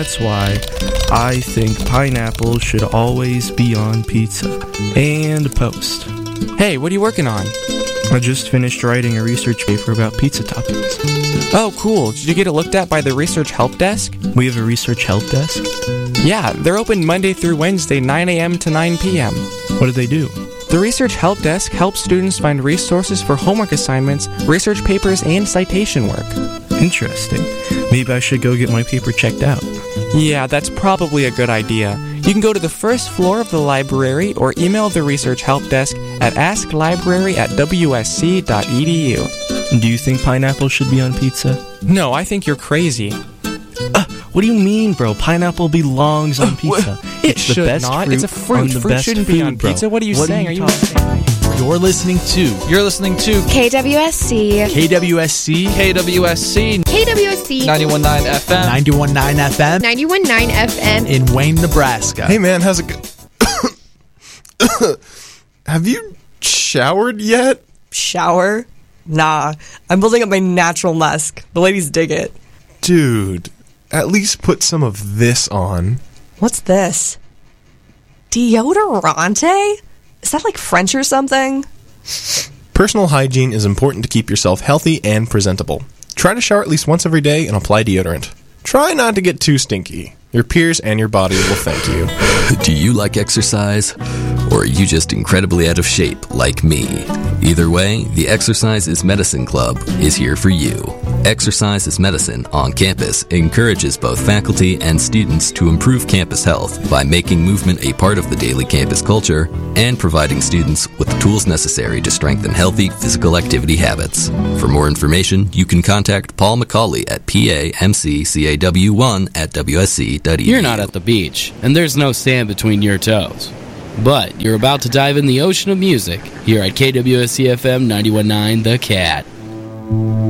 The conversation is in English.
That's why I think pineapple should always be on pizza. And post. Hey, what are you working on? I just finished writing a research paper about pizza toppings. Oh, cool. Did you get it looked at by the Research Help Desk? We have a research help desk? Yeah, they're open Monday through Wednesday, 9 a.m. to 9 p.m. What do they do? The Research Help Desk helps students find resources for homework assignments, research papers, and citation work. Interesting. Maybe I should go get my paper checked out. Yeah, that's probably a good idea. You can go to the first floor of the library or email the Research Help Desk at asklibrary@wsc.edu. Do you think pineapple should be on pizza? No, I think you're crazy. What do you mean, bro? Pineapple belongs on pizza. It should not. It's a fruit. Fruit shouldn't be on pizza. What are you saying? Are you You're listening to KWSC. KWSC. KWSC. 91.9 FM. 91.9 FM. 91.9 FM. In Wayne, Nebraska. Hey, man, how's it go? Have you showered yet? Shower? Nah. I'm building up my natural musk. The ladies dig it. Dude, at least put some of this on. What's this? Deodorante? Is that like French or something? Personal hygiene is important to keep yourself healthy and presentable. Try to shower at least once every day and apply deodorant. Try not to get too stinky. Your peers and your body will thank you. Do you like exercise? Or are you just incredibly out of shape like me? Either way, the Exercise is Medicine Club is here for you. Exercise is Medicine on campus encourages both faculty and students to improve campus health by making movement a part of the daily campus culture and providing students with the tools necessary to strengthen healthy physical activity habits. For more information, you can contact Paul McCauley at PAMCCAW1@WSC.edu. You're not at the beach, and there's no sand between your toes. But you're about to dive in the ocean of music here at KWSC-FM 91.9 The Cat.